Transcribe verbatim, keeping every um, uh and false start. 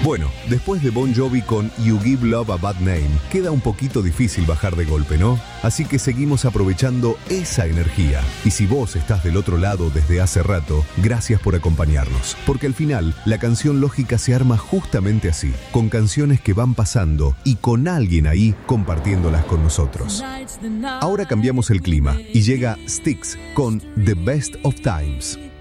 Bueno, después de Bon Jovi con You Give Love a Bad Name, queda un poquito difícil bajar de golpe, ¿no? Así que seguimos aprovechando esa energía. Y si vos estás del otro lado desde hace rato, gracias por acompañarnos. Porque al final, la canción lógica se arma justamente así, con canciones que van pasando y con alguien ahí compartiéndolas con nosotros. Ahora cambiamos el clima y llega Styx con The Best of Times.